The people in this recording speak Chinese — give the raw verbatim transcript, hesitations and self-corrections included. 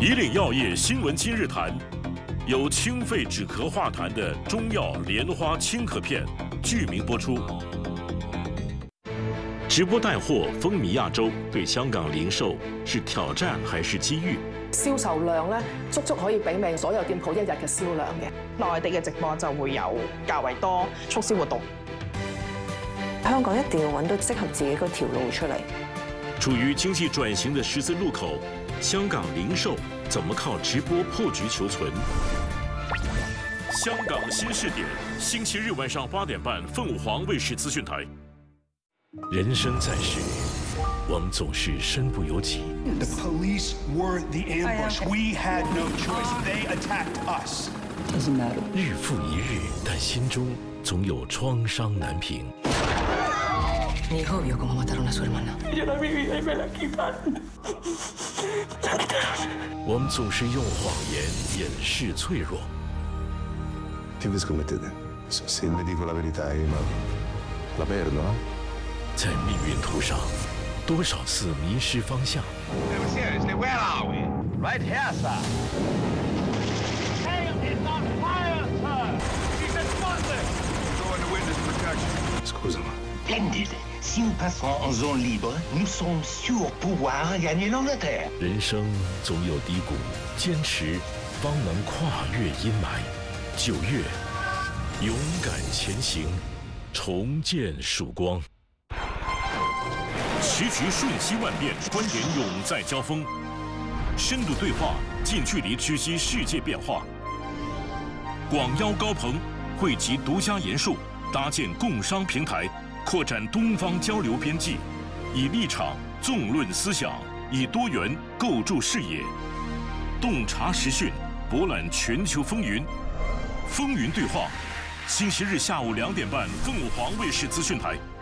以岭药业新闻今日谈，由清肺止咳化痰的中药莲花清咳片剧名播出。直播帶貨風靡亞洲，對香港零售是挑戰還是機遇？ 銷售量咧，足足可以媲美所有店鋪一日嘅銷量嘅。 內地嘅直播就會有較為多促銷活動。 香港一定要揾到適合自己嗰條路出嚟。 處於經濟轉型的十字路口，香港零售怎麼靠直播破局求存？香港新視點，星期日晚上八點半，鳳凰衛視資訊台。人生在世，我們總是身不由己。 The police were the ambush. We had no choice. They attacked us. Doesn't matter. 日復一日，但心中總有創傷難平。 Mi hijo vio cómo mataron a su hermana. Yo la viví y me la quitaron. 我們總是用謊言掩飾脆弱。 Che vi scommettete? Se vi dico la verità, ma la perdo, no? 在命運途上，多少次迷失方向。 No, seriously, where are we? Right here, sir. Tail is on fire, sir. He's a sponsor. Go into witness protection. Scusami. Splendid. Si nous passons en zone libre, nous sommes sûrs pouvoir gagner l'Angleterre. 人生總有低谷，堅持方能跨越陰霾。九月，勇敢前行，重見曙光。棋局瞬息萬變，觀點永在交鋒，深度對話，近距離直擊世界變化。廣邀高朋，匯集獨家研述，搭建共商平台，擴展東方交流邊際，以立場縱論思想，以多元構築視野，洞察時訊，博覽全球風雲。風雲對話，星期日下午兩點半，鳳凰衛視資訊台。